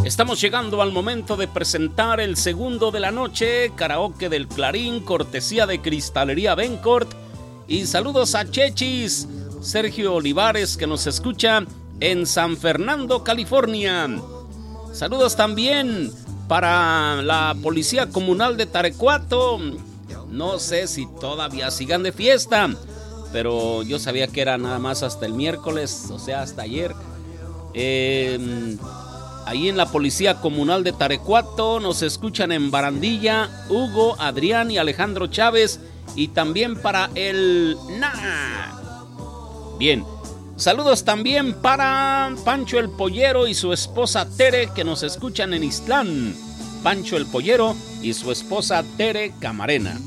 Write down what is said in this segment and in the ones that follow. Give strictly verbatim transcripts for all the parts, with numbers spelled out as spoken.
Estamos llegando al momento de presentar el segundo de la noche, karaoke del Clarín, cortesía de Cristalería Bencourt. Y saludos a Chechis, Sergio Olivares, que nos escucha en San Fernando, California. Saludos también para la Policía Comunal de Tarecuato. No sé si todavía sigan de fiesta, pero yo sabía que era nada más hasta el miércoles, o sea, hasta ayer. Eh... Ahí en la Policía Comunal de Tarecuato nos escuchan en Barandilla, Hugo, Adrián y Alejandro Chávez, y también para el N A. Bien, saludos también para Pancho el Pollero y su esposa Tere, que nos escuchan en Ixtlán. Pancho el Pollero y su esposa Tere Camarena.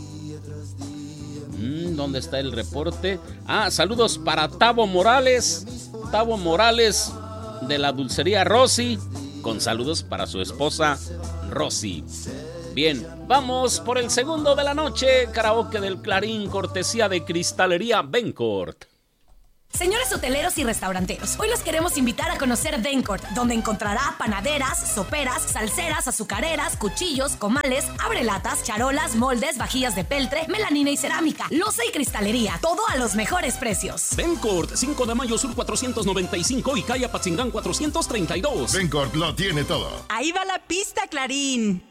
¿Dónde está el reporte? Ah, saludos para Tavo Morales, Tavo Morales de la Dulcería Rosy, con saludos para su esposa Rosy. Bien, vamos por el segundo de la noche, karaoke del Clarín, cortesía de Cristalería Bencourt. Señores hoteleros y restauranteros, hoy los queremos invitar a conocer Bencourt, donde encontrará panaderas, soperas, salseras, azucareras, cuchillos, comales, abrelatas, charolas, moldes, vajillas de peltre, melanina y cerámica, loza y cristalería, todo a los mejores precios. Bencourt, cinco de mayo sur cuatrocientos noventa y cinco y calle Apatzingán cuatrocientos treinta y dos. Bencourt lo tiene todo. Ahí va la pista, Clarín.